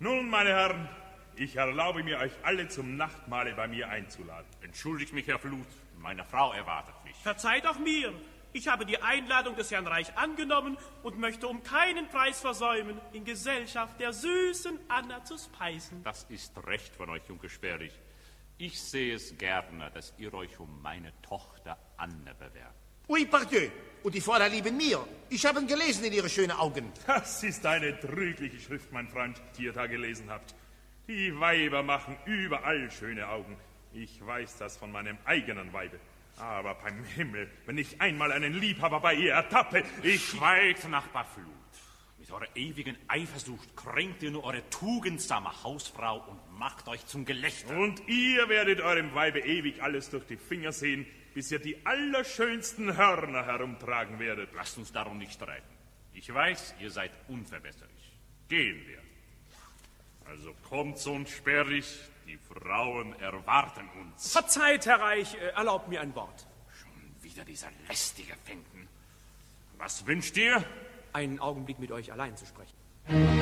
Nun, meine Herren, ich erlaube mir, euch alle zum Nachtmahle bei mir einzuladen. Entschuldigt mich, Herr Flut, meine Frau erwartet mich. Verzeiht auch mir. Ich habe die Einladung des Herrn Reich angenommen und möchte um keinen Preis versäumen, in Gesellschaft der süßen Anna zu speisen. Das ist recht von euch, Junker Sperrich. Ich sehe es gerne, dass ihr euch um meine Tochter Anne bewerbt. Oui, pardieu. Und die Fräulein lieben mir. Ich habe gelesen in ihre schönen Augen. Das ist eine trügliche Schrift, mein Freund, die ihr da gelesen habt. Die Weiber machen überall schöne Augen. Ich weiß das von meinem eigenen Weibe. Aber beim Himmel, wenn ich einmal einen Liebhaber bei ihr ertappe, Schweigt, Nachbar Flut. Mit eurer ewigen Eifersucht kränkt ihr nur eure tugendsame Hausfrau und macht euch zum Gelächter. Und ihr werdet eurem Weibe ewig alles durch die Finger sehen, bis ihr die allerschönsten Hörner herumtragen werdet. Lasst uns darum nicht streiten. Ich weiß, ihr seid unverbesserlich. Gehen wir. Also kommt so ein Sperrig, die Frauen erwarten uns. Verzeiht, Herr Reich, erlaubt mir ein Wort. Schon wieder dieser lästige Fenken. Was wünscht ihr? Einen Augenblick mit euch allein zu sprechen.